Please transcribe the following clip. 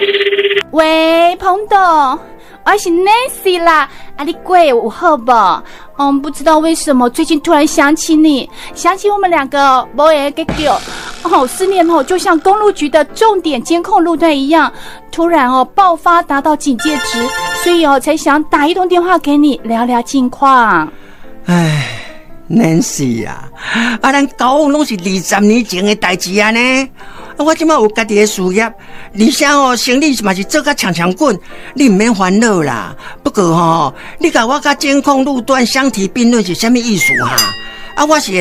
喂，彭董，我是 Nancy 啦，你贵有好不？不知道为什么最近突然想起你，想起我们两个没会给丢，思念就像公路局的重点监控路段一样，突然爆发达到警戒值，所以才想打一通电话给你聊聊近况。 唉，Nancy 啊，咱交往拢是20年前的代志啊呢。我现在有家己的事业，而且生意嘛是做甲强强滚，你唔免烦恼啦。不过你甲我甲监控路段相提并论是什么意思哈？我是